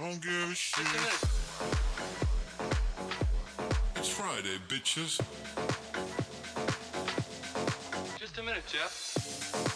don't give a shit. Just a minute. It's Friday, bitches. Just a minute, Jeff.